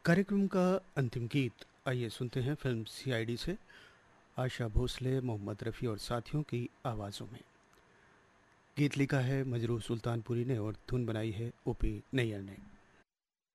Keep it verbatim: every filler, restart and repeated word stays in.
कार्यक्रम का अंतिम गीत आइए सुनते हैं फिल्म सीआईडी से आशा भोसले, मोहम्मद रफ़ी और साथियों की आवाज़ों में। गीत लिखा है मजरूह सुल्तानपुरी ने और धुन बनाई है ओपी नैयर ने।